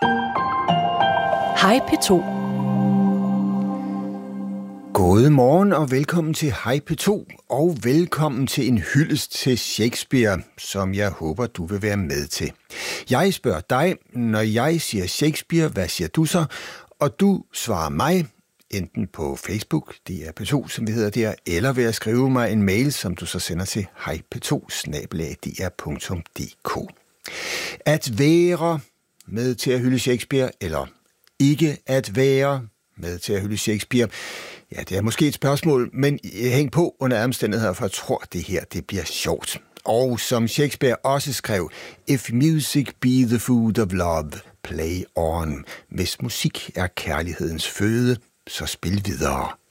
Hej P2. God morgen og velkommen til Hej P2, og velkommen til en hyldest til Shakespeare, som jeg håber, du vil være med til. Jeg spørger dig, når jeg siger Shakespeare, hvad siger du så? Og du svarer mig, enten på Facebook, det er P2, som vi hedder der, eller ved at skrive mig en mail, som du så sender til hejp2@dr.dk. At være med til at hylde Shakespeare, eller ikke at være med til at hylde Shakespeare, ja, det er måske et spørgsmål, men hæng på under omstændigheder, for jeg tror, det her det bliver sjovt. Og som Shakespeare også skrev, if music be the food of love, play on. Hvis musik er kærlighedens føde, så spil videre.